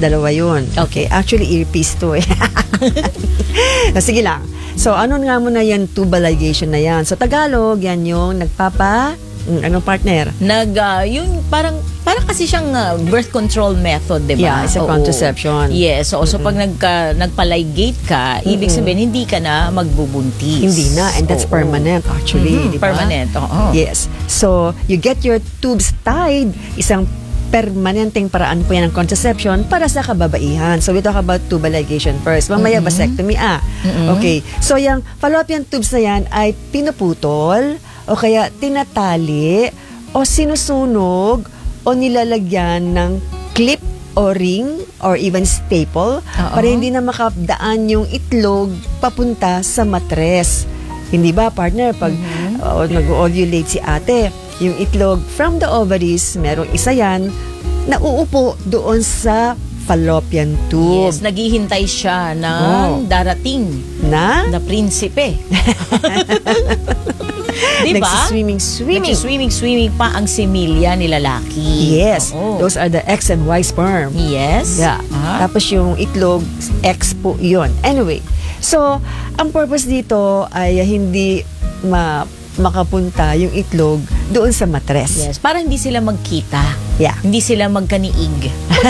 dalawa yun. Okay. Actually, earpiece to eh. Sige lang. So, ano nga muna yan, tubal ligation na yan? So, Tagalog, yan yung anong partner? Yung parang kasi siyang birth control method, di ba? Yeah, it's a contraception. Yes. So, pag nagpa-ligate ka, ibig sabihin, hindi ka na magbubuntis. Hindi na. And that's permanent, actually. Di ba? Permanent, oo. Yes. So, you get your tubes tied. Isang permanenteng paraan po yan ng contraception para sa kababaihan. So, we talk about tubal ligation first. Mamaya, vasectomy, Okay. So, yung fallopian tubes na yan ay pinuputol o kaya tinatali o sinusunog o nilalagyan ng clip o ring or even staple para hindi na makadaan yung itlog papunta sa matres. Hindi ba, partner? Pag nag-ovulate si ate, yung itlog from the ovaries, merong isa yan, nauupo doon sa fallopian tube. Yes, naghihintay siya ng darating na prinsipe. Diba? Nagsiswimming pa ang similya ni lalaki. Yes. Those are the X and Y sperm. Yes. Yeah. Tapos yung itlog, X po yun. Anyway, so, ang purpose dito ay hindi makapunta yung itlog doon sa matres. Yes. Para hindi sila magkita. Yeah. Hindi sila magkaniig.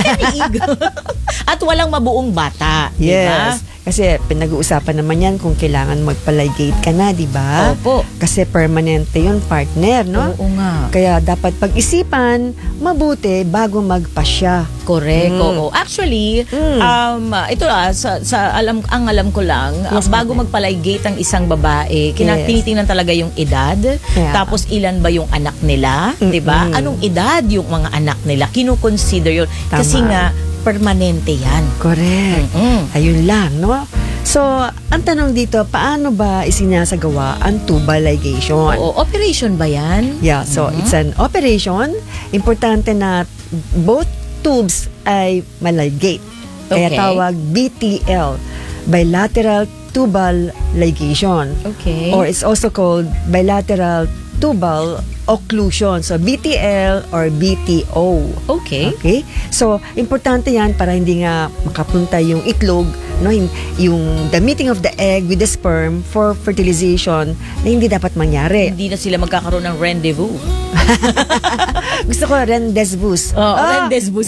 At walang mabuong bata. Yes. Diba? Kasi pinag-uusapan naman yan kung kailangan magpa-ligate ka na, di ba? Opo. Kasi permanente yun, partner, no? Oo nga. Kaya dapat pag-isipan mabuti bago magpasya. Correct. Oo. Actually, ito ang alam ko lang, Yes, bago magpa-ligate ang isang babae, tinitingnan talaga yung edad, tapos ilan ba yung anak nila, di ba? Anong edad yung mga anak nila? Kino-consider yun. Tama. Kasi nga, permanente yan. Correct. Ayun lang, no? So, ang tanong dito, paano ba isinasagawa ang tubal ligation? Oo, operation ba yan? Yeah, so it's an operation. Importante na both tubes ay maligate. Kaya tawag BTL, bilateral tubal ligation. Okay. Or it's also called bilateral tubal occlusion. So, BTL or BTO. Okay. Okay? So, importante yan para hindi nga makapunta yung itlog, no? Yung the meeting of the egg with the sperm for fertilization na hindi dapat mangyari. Hindi na sila magkakaroon ng rendezvous. Gusto ko rendezvous. Rendezvous.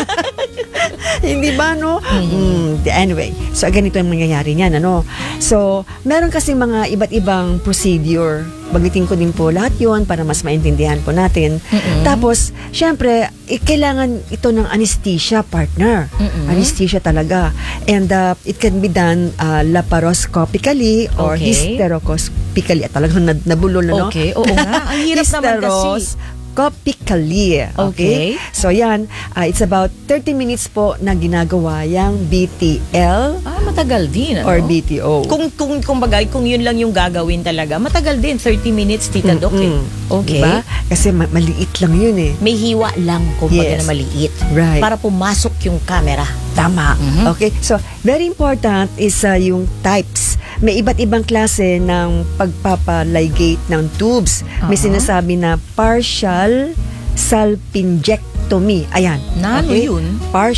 Hindi ba, no? Anyway, so ganito yung mangyayari niyan, ano? So, meron kasi mga iba't ibang procedure. Bagitin ko din po lahat yun para mas maintindihan po natin. Tapos, syempre, kailangan ito ng anesthesia, partner. Anesthesia talaga. And it can be done laparoscopically or hysteroscopically. Talagang nabulol na, no? Okay, oo nga. Ang hirap naman kasi. Hysteroscopically. Okay? So, yan. It's about 30 minutes po na ginagawa yung BTL. Matagal din, ano? Or BTO. Kung bagay, kung yun lang yung gagawin talaga, matagal din. 30 minutes, Tita Doc. Okay. Diba? Kasi maliit lang yun eh. May hiwa lang, kumbaga na maliit. Right. Para pumasok yung camera. Tama. Okay? So, very important is yung types. May iba't ibang klase ng pagpapaligate ng tubes. May sinasabi na partial salpingectomy. Ayan. Ano yun?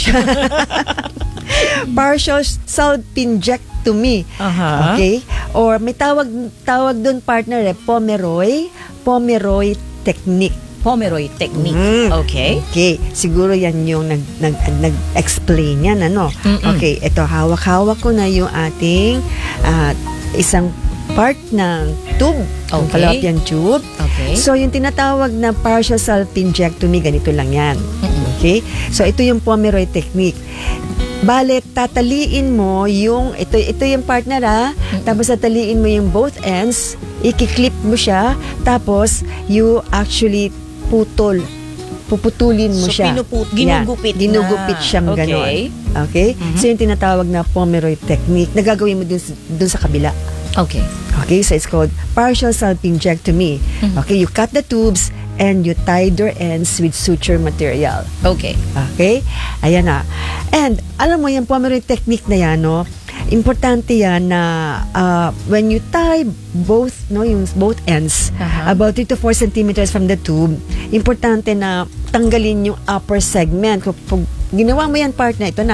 Partial salpingectomy. Okay? Or may tawag doon, partner, Pomeroy technique. Pomeroy technique. Okay. Okay. Siguro yan yung nag-explain yan, ano? Okay. Ito, hawak-hawak ko na yung ating isang part ng tube. Yung fallopian tube. Okay. So, yung tinatawag na partial salpingectomy, ganito lang yan. Okay? So, ito yung Pomeroy technique. Bale, tataliin mo yung, ito yung partner tapos tataliin mo yung both ends, ikiklip mo siya, tapos you actually puputulin mo siya. Ginugupit siyang ganon. Okay? So, yung tinatawag na Pomeroy technique, nagagawin mo dun sa kabila. Okay. Okay, so it's called partial salpingectomy. Okay, you cut the tubes and you tie their ends with suture material. Okay. Okay? Ayan na. And, alam mo, yung Pomeroy technique na yan, no? Importante yan na when you tie both ends, about 3 to 4 centimeters from the tube, importante na tanggalin yung upper segment. Kung ginawa mo yan, partner, ito na,